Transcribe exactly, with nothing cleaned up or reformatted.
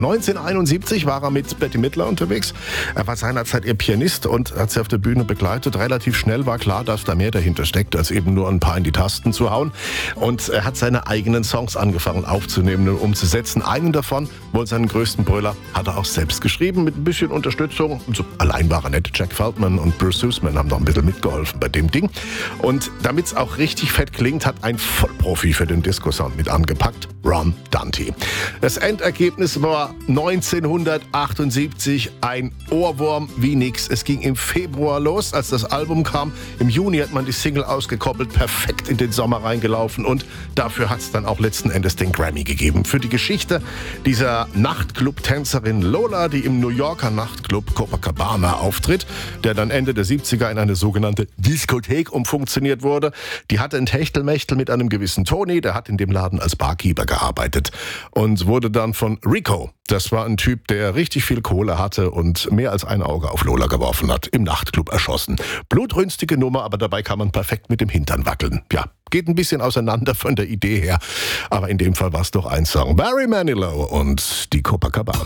neunzehnhunderteinundsiebzig war er mit Bette Midler unterwegs. Er war seinerzeit ihr Pianist und hat sie auf der Bühne begleitet. Relativ schnell war klar, dass da mehr dahinter steckt, als eben nur ein paar in die Tasten zu hauen. Und er hat seine eigenen Songs angefangen aufzunehmen und umzusetzen. Einen davon, wohl seinen größten Brüller, hat er auch selbst geschrieben mit ein bisschen Unterstützung. Also allein war er nicht. Jack Feldman und Bruce Sussman haben noch ein bisschen mitgeholfen bei dem Ding. Und damit es auch richtig fett klingt, hat ein Vollprofi für den Disco-Sound mit angepackt, Ron Dante. Das Endergebnis war neunzehnhundertachtundsiebzig ein Ohrwurm wie nix. Es ging im Februar los, als das Album kam. Im Juni hat man die Single ausgekoppelt, perfekt in den Sommer reingelaufen und dafür hat es dann auch letzten Endes den Grammy gegeben. Für die Geschichte dieser Nachtclub-Tänzerin Lola, die im New Yorker Nachtclub Copacabana auftritt, der dann Ende der siebziger in eine sogenannte Diskothek umfunktioniert wurde. Die hatte ein Techtelmechtel mit einem gewissen Tony, der hat in dem Laden als Barkeeper gearbeitet und wurde dann von Rico, das war ein Typ, der richtig viel Kohle hatte und mehr als ein Auge auf Lola geworfen hat, im Nachtclub erschossen. Blutrünstige Nummer, aber dabei kann man perfekt mit dem Hintern wackeln. Ja, geht ein bisschen auseinander von der Idee her, aber in dem Fall war es doch ein Song. Barry Manilow und die Copacabana.